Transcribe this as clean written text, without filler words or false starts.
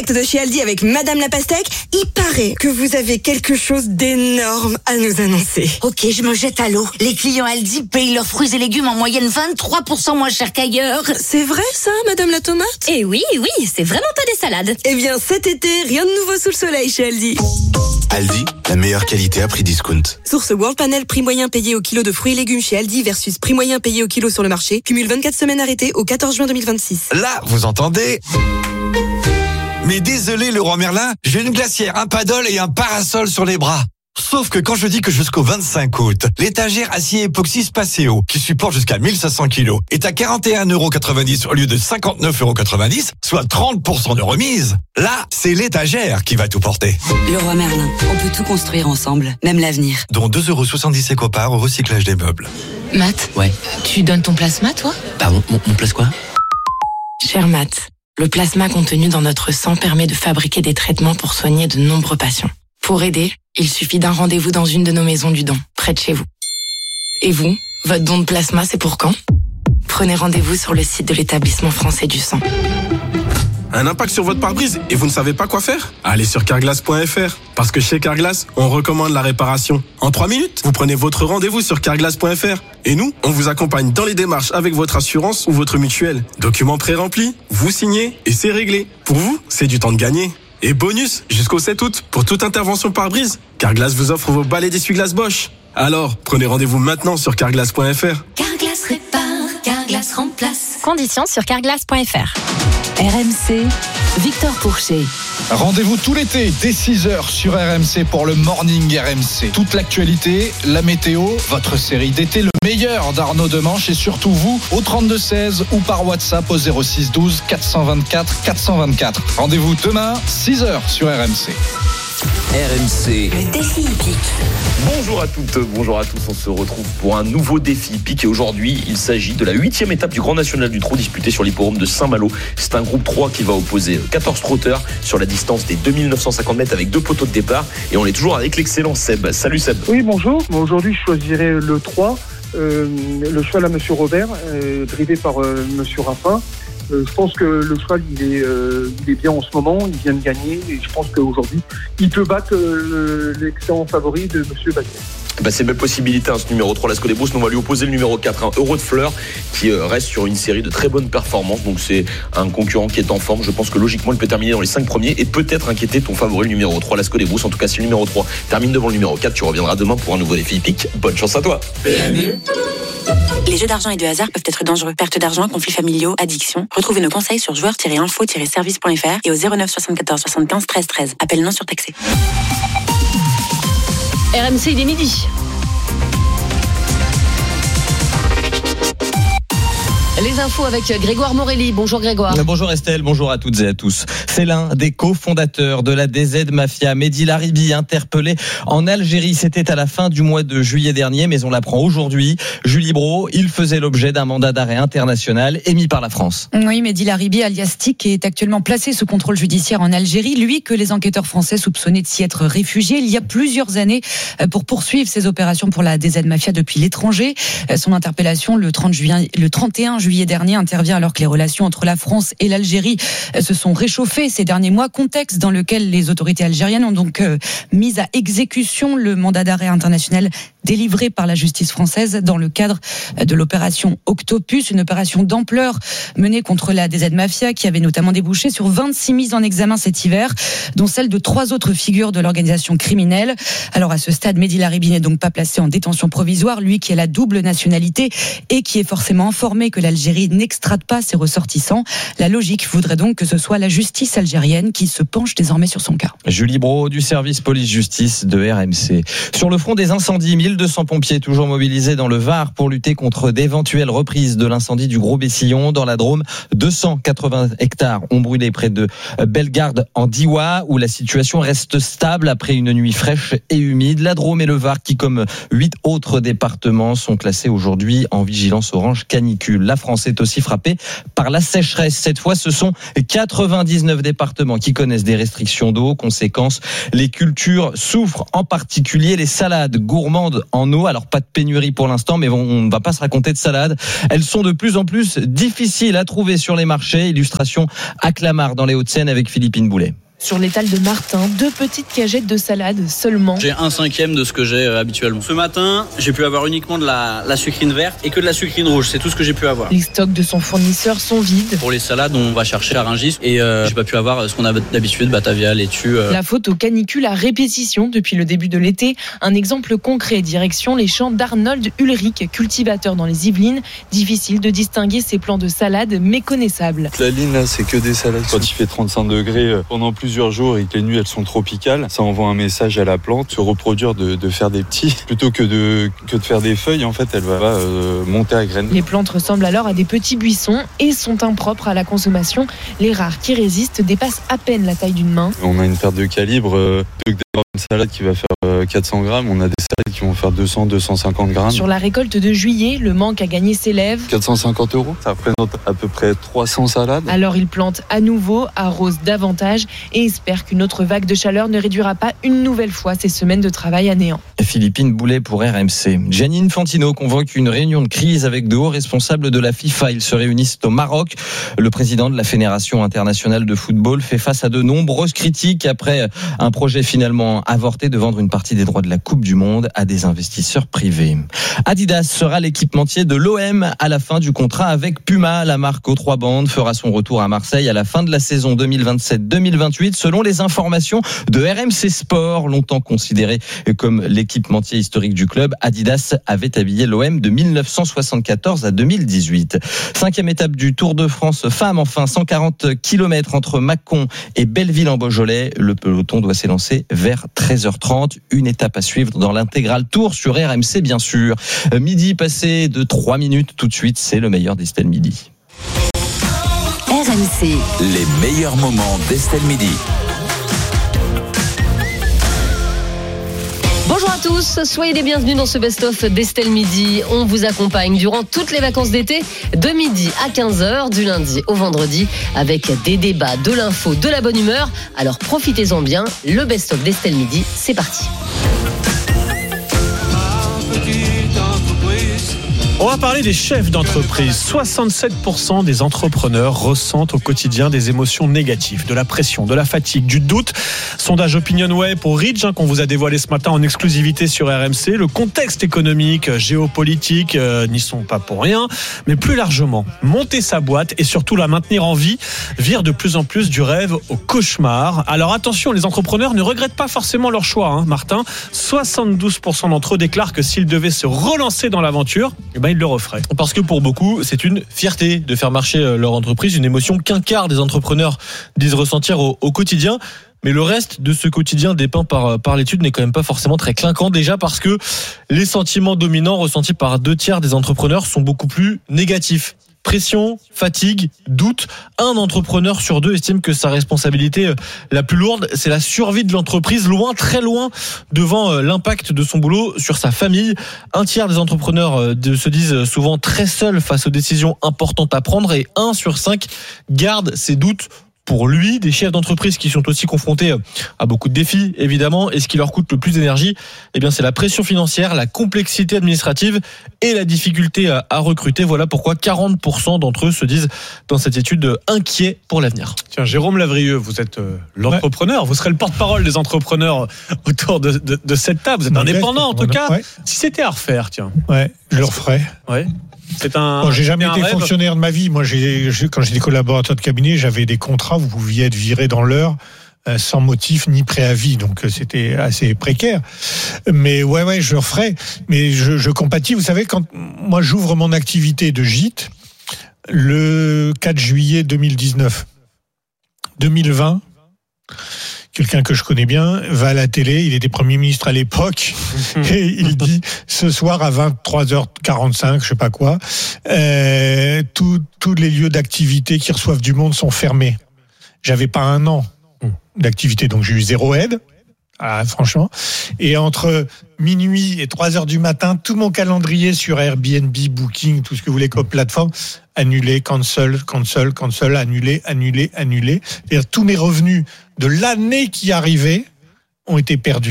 direct de chez Aldi avec Madame la Pastèque. Il paraît que vous avez quelque chose d'énorme à nous annoncer. Ok, je me jette à l'eau. Les clients Aldi payent leurs fruits et légumes en moyenne 23% moins cher qu'ailleurs. C'est vrai ça, Madame la Tomate? Eh oui, c'est vraiment pas des salades. Eh bien, cet été, rien de nouveau sous le soleil chez Aldi. Aldi, la meilleure qualité à prix discount. Source World Panel, prix moyen payé au kilo de fruits et légumes chez Aldi versus prix moyen payé au kilo sur le marché. Cumule 24 semaines arrêtées au 14 juin 2026. Là, vous entendez? Mais désolé, Leroy Merlin, j'ai une glacière, un paddle et un parasol sur les bras. Sauf que quand je dis que jusqu'au 25 août, l'étagère acier époxy Spaceo, qui supporte jusqu'à 1500 kilos, est à 41,90€ au lieu de 59,90€, soit 30% de remise, là, c'est l'étagère qui va tout porter. Leroy Merlin, on peut tout construire ensemble, même l'avenir. Dont 2,70€ éco-part au recyclage des meubles. Matt, Ouais. tu donnes ton plasma, toi? Pardon, mon place quoi? Cher Matt, le plasma contenu dans notre sang permet de fabriquer des traitements pour soigner de nombreux patients. Pour aider, il suffit d'un rendez-vous dans une de nos maisons du don, près de chez vous. Et vous, votre don de plasma, c'est pour quand? Prenez rendez-vous sur le site de l'établissement français du sang. Un impact sur votre pare-brise et vous ne savez pas quoi faire? Allez sur carglass.fr. Parce que chez Carglass, on recommande la réparation. En 3 minutes, vous prenez votre rendez-vous sur carglass.fr. Et nous, on vous accompagne dans les démarches avec votre assurance ou votre mutuelle. Documents pré-remplis, vous signez et c'est réglé. Pour vous, c'est du temps de gagner. Et bonus, jusqu'au 7 août, pour toute intervention pare-brise, Carglass vous offre vos balais d'essuie-glace Bosch. Alors, prenez rendez-vous maintenant sur carglass.fr. Carglass répare, Carglass remplace. Conditions sur carglass.fr. RMC, Victor Pourchet. Rendez-vous tout l'été dès 6h sur RMC pour le Morning RMC. Toute l'actualité, la météo, votre série d'été, le meilleur d'Arnaud Demanche et surtout vous au 32-16 ou par WhatsApp au 06 12 424 424. Rendez-vous demain 6h sur RMC. RMC. Le défi hippique. Bonjour à toutes, bonjour à tous. On se retrouve pour un nouveau défi hippique et aujourd'hui il s'agit de la 8e étape du Grand National du Trot disputé sur l'hippodrome de Saint-Malo. C'est un groupe 3 qui va opposer 14 trotteurs sur la distance des 2950 mètres avec 2 poteaux de départ et on est toujours avec l'excellent Seb. Salut Seb. Oui bonjour, aujourd'hui je choisirais le 3, le cheval à Monsieur Robert, drivé par Monsieur Raffin. Je pense que le cheval il est bien en ce moment, il vient de gagner et je pense qu'aujourd'hui il peut battre l'excellent favori de Monsieur Baquet. C'est belle possibilité ce numéro 3 Lascaux des Brousses. Nous on va lui opposer le numéro 4 Euro de Fleur qui reste sur une série de très bonnes performances, donc c'est un concurrent qui est en forme. Je pense que logiquement il peut terminer dans les 5 premiers et peut-être inquiéter ton favori le numéro 3 Lascaux des Brousses. En tout cas si le numéro 3 termine devant le numéro 4, tu reviendras demain pour un nouveau défi hippique. Bonne chance à toi. Les jeux d'argent et de hasard peuvent être dangereux. Perte d'argent, conflits familiaux, addiction. Retrouvez nos conseils sur joueurs-info-service.fr et au 09 74 75 13 13. Appel non surtaxé. RMC, il est midi. Les infos avec Grégoire Morelli. Bonjour Grégoire. Bonjour Estelle, bonjour à toutes et à tous. C'est l'un des cofondateurs de la DZ Mafia, Mehdi Laribi, interpellé en Algérie. C'était à la fin du mois de juillet dernier, mais on l'apprend aujourd'hui. Julie Bro, il faisait l'objet d'un mandat d'arrêt international émis par la France. Oui, Mehdi Laribi, alias Tic, est actuellement placé sous contrôle judiciaire en Algérie. Lui que les enquêteurs français soupçonnaient de s'y être réfugié il y a plusieurs années pour poursuivre ses opérations pour la DZ Mafia depuis l'étranger. Son interpellation le 31 juillet dernier intervient alors que les relations entre la France et l'Algérie se sont réchauffées ces derniers mois, contexte dans lequel les autorités algériennes ont donc mis à exécution le mandat d'arrêt international délivré par la justice française dans le cadre de l'opération Octopus, une opération d'ampleur menée contre la DZ Mafia qui avait notamment débouché sur 26 mises en examen cet hiver, dont celle de 3 autres figures de l'organisation criminelle. Alors à ce stade, Mehdi Laribi n'est donc pas placé en détention provisoire, lui qui a la double nationalité et qui est forcément informé que l'Algérie n'extrade pas ses ressortissants. La logique voudrait donc que ce soit la justice algérienne qui se penche désormais sur son cas. Julie Bro du service police-justice de RMC. Sur le front des incendies, 1200 pompiers toujours mobilisés dans le Var pour lutter contre d'éventuelles reprises de l'incendie du Gros Bessillon. Dans la Drôme, 280 hectares ont brûlé près de Bellegarde en Diois où la situation reste stable après une nuit fraîche et humide. La Drôme et le Var qui, comme 8 autres départements, sont classés aujourd'hui en vigilance orange canicule. La France est aussi frappée par la sécheresse. Cette fois, ce sont 99 départements qui connaissent des restrictions d'eau. Conséquence, les cultures souffrent, en particulier les salades gourmandes monde en eau. Alors pas de pénurie pour l'instant, mais on ne va pas se raconter de salade. Elles sont de plus en plus difficiles à trouver sur les marchés. Illustration à Clamart dans les Hauts-de-Seine avec Philippine Boulet. Sur l'étal de Martin, 2 petites cagettes de salade seulement. J'ai 1/5 de ce que j'ai habituellement. Ce matin, j'ai pu avoir uniquement de la sucrine verte et que de la sucrine rouge. C'est tout ce que j'ai pu avoir. Les stocks de son fournisseur sont vides. Pour les salades, on va chercher à Rungis et j'ai pas pu avoir ce qu'on a d'habitude, batavia, laitue. La faute aux canicules à répétition depuis le début de l'été. Un exemple concret, direction les champs d'Arnold Ulrich, cultivateur dans les Yvelines. Difficile de distinguer ces plants de salade méconnaissables. La ligne là, c'est que des salades. Quand il fait 35 degrés pendant plusieurs jours et que les nuits elles sont tropicales, ça envoie un message à la plante, se reproduire, de faire des petits plutôt que de faire des feuilles. En fait, elle va monter à graines. Les plantes ressemblent alors à des petits buissons et sont impropres à la consommation. Les rares qui résistent dépassent à peine la taille d'une main. On a une perte de calibre. Plutôt que d'avoir une salade qui va faire 400 grammes, on a des salades qui vont faire 200-250 grammes. Sur la récolte de juillet, le manque à gagner s'élève. 450 €, ça représente à peu près 300 salades. Alors il plante à nouveau, arrose davantage et espère qu'une autre vague de chaleur ne réduira pas une nouvelle fois ces semaines de travail à néant. Philippine Boulet pour RMC. Gianni Infantino convoque une réunion de crise avec de hauts responsables de la FIFA. Ils se réunissent au Maroc. Le président de la Fédération internationale de football fait face à de nombreuses critiques après un projet finalement avorté de vendre une partie des droits de la Coupe du Monde à des investisseurs privés. Adidas sera l'équipementier de l'OM à la fin du contrat avec Puma. La marque aux 3 bandes fera son retour à Marseille à la fin de la saison 2027-2028 selon les informations de RMC Sport. Longtemps considéré comme l'équipementier historique du club, Adidas avait habillé l'OM de 1974 à 2018. 5e étape du Tour de France femmes, enfin 140 km entre Mâcon et Belleville en Beaujolais. Le peloton doit s'élancer vers 13h30. Une étape à suivre dans l'intégral Tour sur RMC bien sûr. Midi passé de 3 minutes tout de suite, c'est le meilleur d'Estelle Midi. RMC. Les meilleurs moments d'Estelle Midi. Bonjour à tous, soyez les bienvenus dans ce best-of d'Estelle Midi. On vous accompagne durant toutes les vacances d'été de midi à 15h, du lundi au vendredi, avec des débats, de l'info, de la bonne humeur. Alors profitez-en bien, le best-of d'Estelle Midi, c'est parti. On va parler des chefs d'entreprise. 67% des entrepreneurs ressentent au quotidien des émotions négatives, de la pression, de la fatigue, du doute. Sondage OpinionWay pour Ridge qu'on vous a dévoilé ce matin en exclusivité sur RMC. Le contexte économique, géopolitique n'y sont pas pour rien, mais plus largement, monter sa boîte et surtout la maintenir en vie vire de plus en plus du rêve au cauchemar. Alors attention, les entrepreneurs ne regrettent pas forcément leur choix, Martin. 72% d'entre eux déclarent que s'ils devaient se relancer dans l'aventure, ils le referaient. Parce que pour beaucoup, c'est une fierté de faire marcher leur entreprise, une émotion qu'un quart des entrepreneurs disent ressentir au quotidien. Mais le reste de ce quotidien dépeint par l'étude n'est quand même pas forcément très clinquant. Déjà parce que les sentiments dominants ressentis par 2/3 des entrepreneurs sont beaucoup plus négatifs. Pression, fatigue, doute. Un entrepreneur sur 2 estime que sa responsabilité la plus lourde, c'est la survie de l'entreprise, loin, très loin devant l'impact de son boulot sur sa famille. 1/3 des entrepreneurs se disent souvent très seuls face aux décisions importantes à prendre et 1 sur 5 garde ses doutes pour lui. Des chefs d'entreprise qui sont aussi confrontés à beaucoup de défis, évidemment, et ce qui leur coûte le plus d'énergie, c'est la pression financière, la complexité administrative et la difficulté à recruter. Voilà pourquoi 40% d'entre eux se disent dans cette étude inquiets pour l'avenir. Tiens, Jérôme Lavrieux, vous êtes l'entrepreneur, vous serez le porte-parole des entrepreneurs autour de cette table. Vous êtes indépendant en tout cas. Ouais. Si c'était à refaire, tiens. Ouais, je le referais. Ouais. J'ai jamais été fonctionnaire de ma vie. Moi, quand j'étais collaborateur de cabinet, j'avais des contrats. Vous pouviez être viré dans l'heure sans motif ni préavis. Donc, c'était assez précaire. Mais ouais, je le referais. Mais je compatis. Vous savez, quand moi, j'ouvre mon activité de gîte le 4 juillet 2019. 2020, quelqu'un que je connais bien va à la télé, il était Premier ministre à l'époque, et il dit ce soir à 23h45, je sais pas quoi, tous les lieux d'activité qui reçoivent du monde sont fermés. J'avais pas 1 an d'activité, donc j'ai eu 0 aide. Franchement. Et entre minuit et 3h du matin, tout mon calendrier sur Airbnb, Booking, tout ce que vous voulez comme plateforme, annulé, cancel, annulé. C'est-à-dire tous mes revenus de l'année qui arrivait ont été perdus.